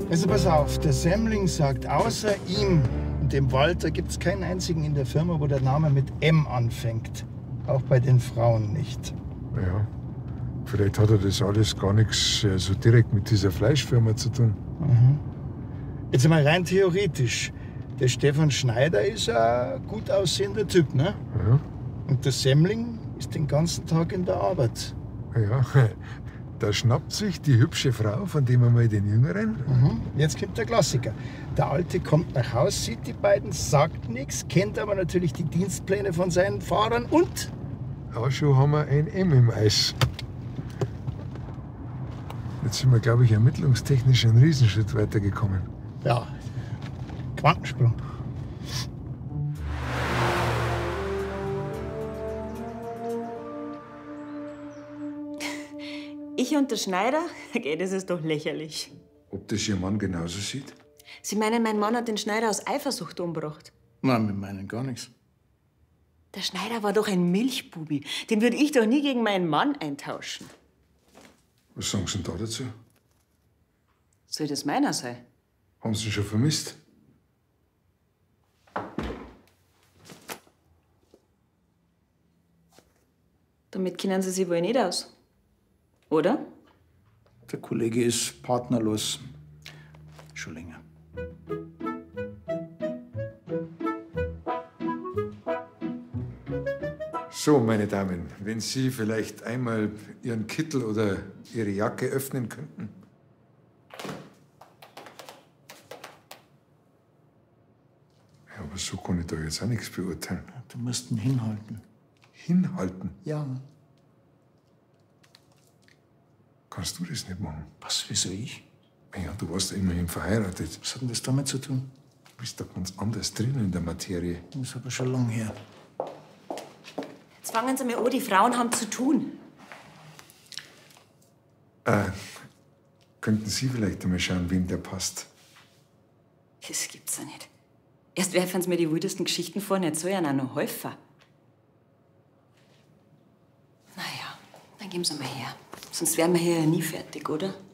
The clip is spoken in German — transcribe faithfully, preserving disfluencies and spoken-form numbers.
Also pass auf, der Semmling sagt, außer ihm und dem Walter gibt es keinen einzigen in der Firma, wo der Name mit M anfängt. Auch bei den Frauen nicht. Ja, vielleicht hat er das alles gar nichts äh, so direkt mit dieser Fleischfirma zu tun. Mhm. Jetzt einmal rein theoretisch. Der Stefan Schneider ist ein gut aussehender Typ, ne? Ja. Und der Semmling ist den ganzen Tag in der Arbeit. Ja, da schnappt sich die hübsche Frau von dem einmal den Jüngeren. Mhm. Jetzt kommt der Klassiker. Der Alte kommt nach Haus, sieht die beiden, sagt nichts, kennt aber natürlich die Dienstpläne von seinen Fahrern und... Ja, schon haben wir ein M im Eis. Jetzt sind wir, glaube ich, ermittlungstechnisch einen Riesenschritt weitergekommen. Ja, Quantensprung. Ich und der Schneider? Okay, das ist doch lächerlich. Ob das Ihr Mann genauso sieht? Sie meinen, mein Mann hat den Schneider aus Eifersucht umgebracht? Nein, wir meinen gar nichts. Der Schneider war doch ein Milchbubi. Den würde ich doch nie gegen meinen Mann eintauschen. Was sagen Sie denn da dazu? Soll das meiner sein? Haben Sie ihn schon vermisst? Damit kennen Sie sich wohl nicht aus. Oder? Der Kollege ist partnerlos. Schon länger. So, meine Damen, wenn Sie vielleicht einmal Ihren Kittel oder Ihre Jacke öffnen könnten. Ja, aber so kann ich da jetzt auch nichts beurteilen. Du musst ihn hinhalten. Hinhalten? Ja. Kannst du das nicht machen? Was, wieso ich? Ja, du warst ja immerhin verheiratet. Was hat denn das damit zu tun? Du bist doch ganz anders drin in der Materie. Das ist aber schon lang her. Jetzt fangen Sie mir an, die Frauen haben zu tun. Äh, könnten Sie vielleicht einmal schauen, wem der passt? Das gibt's ja nicht. Erst werfen Sie mir die wildesten Geschichten vor, jetzt soll ich auch noch helfen. Naja, dann geben Sie mal her. Sonst wären wir hier ja nie fertig, oder?